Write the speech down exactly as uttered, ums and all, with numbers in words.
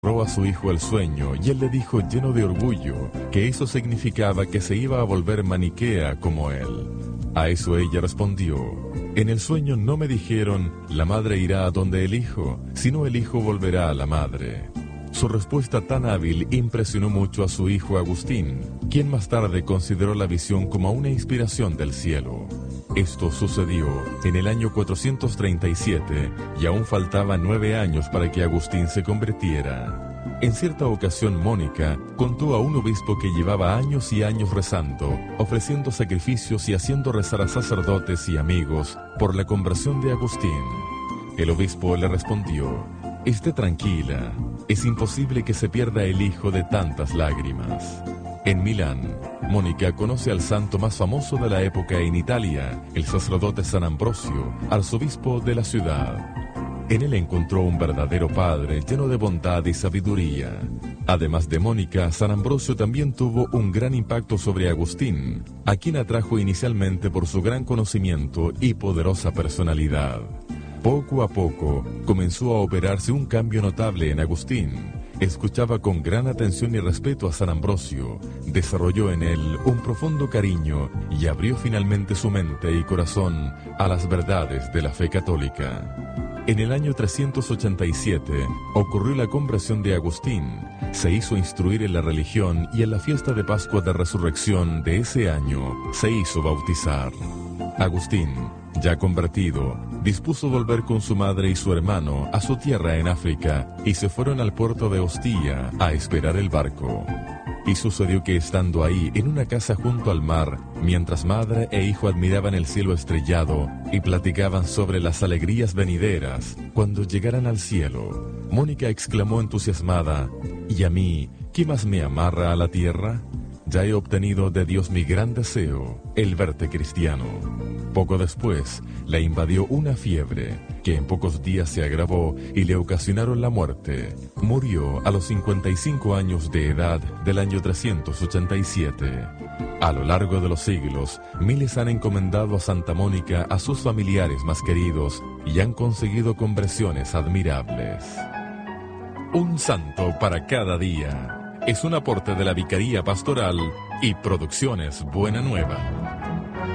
a su hijo el sueño, y él le dijo lleno de orgullo que eso significaba que se iba a volver maniquea como él. A eso ella respondió: en el sueño no me dijeron la madre irá a donde el hijo, sino el hijo volverá a la madre. Su respuesta tan hábil impresionó mucho a su hijo Agustín, quien más tarde consideró la visión como una inspiración del cielo. Esto sucedió en el año cuatrocientos treinta y siete y aún faltaban nueve años para que Agustín se convirtiera. En cierta ocasión Mónica contó a un obispo que llevaba años y años rezando, ofreciendo sacrificios y haciendo rezar a sacerdotes y amigos por la conversión de Agustín. El obispo le respondió: esté tranquila, es imposible que se pierda el hijo de tantas lágrimas. En Milán, Mónica conoce al santo más famoso de la época en Italia, el sacerdote San Ambrosio, arzobispo de la ciudad. En él encontró un verdadero padre lleno de bondad y sabiduría. Además de Mónica, San Ambrosio también tuvo un gran impacto sobre Agustín, a quien atrajo inicialmente por su gran conocimiento y poderosa personalidad. Poco a poco comenzó a operarse un cambio notable en Agustín. Escuchaba con gran atención y respeto a San Ambrosio, desarrolló en él un profundo cariño y abrió finalmente su mente y corazón a las verdades de la fe católica. En el año trescientos ochenta y siete ocurrió la conversión de Agustín, se hizo instruir en la religión y en la fiesta de Pascua de Resurrección de ese año se hizo bautizar. Agustín, ya convertido, dispuso volver con su madre y su hermano a su tierra en África y se fueron al puerto de Ostia a esperar el barco. Y sucedió que estando ahí en una casa junto al mar, mientras madre e hijo admiraban el cielo estrellado y platicaban sobre las alegrías venideras, cuando llegaran al cielo, Mónica exclamó entusiasmada: ¿y a mí qué más me amarra a la tierra? Ya he obtenido de Dios mi gran deseo, el verte cristiano. Poco después, la invadió una fiebre, que en pocos días se agravó y le ocasionaron la muerte. Murió a los cincuenta y cinco años de edad del año trescientos ochenta y siete. A lo largo de los siglos, miles han encomendado a Santa Mónica a sus familiares más queridos y han conseguido conversiones admirables. Un santo para cada día. Es un aporte de la Vicaría Pastoral y Producciones Buena Nueva.